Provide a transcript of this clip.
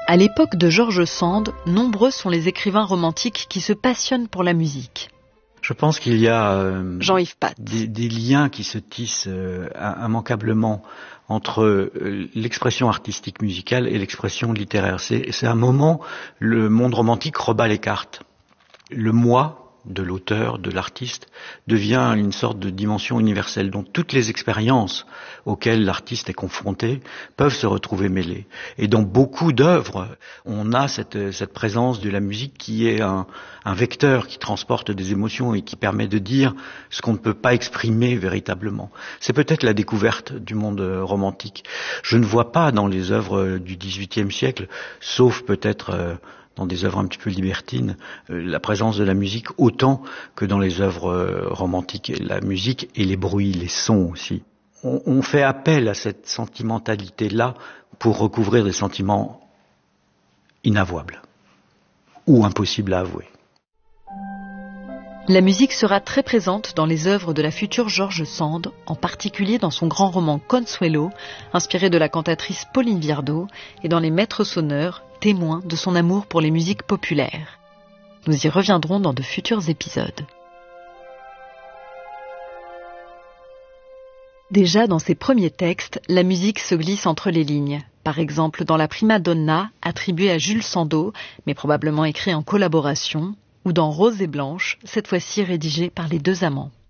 À l'époque de George Sand, nombreux sont les écrivains romantiques qui se passionnent pour la musique. Je pense qu'il y a Jean-Yves Path. des liens qui se tissent immanquablement entre l'expression artistique musicale et l'expression littéraire. C'est un moment, le monde romantique rebat les cartes. Le moi de l'auteur, de l'artiste, devient une sorte de dimension universelle dont toutes les expériences auxquelles l'artiste est confronté peuvent se retrouver mêlées. Et dans beaucoup d'œuvres, on a cette présence de la musique qui est un vecteur qui transporte des émotions et qui permet de dire ce qu'on ne peut pas exprimer véritablement. C'est peut-être la découverte du monde romantique. Je ne vois pas dans les œuvres du XVIIIe siècle, sauf peut-être dans des œuvres un petit peu libertines, la présence de la musique autant que dans les œuvres romantiques. Et la musique et les bruits, les sons aussi. On fait appel à cette sentimentalité-là pour recouvrir des sentiments inavouables ou impossibles à avouer. La musique sera très présente dans les œuvres de la future George Sand, en particulier dans son grand roman Consuelo, inspiré de la cantatrice Pauline Viardot, et dans Les Maîtres sonneurs, témoins de son amour pour les musiques populaires. Nous y reviendrons dans de futurs épisodes. Déjà dans ses premiers textes, la musique se glisse entre les lignes. Par exemple dans La Prima Donna, attribuée à Jules Sandeau, mais probablement écrit en collaboration, ou dans Rose et Blanche, cette fois-ci rédigée par les deux amants.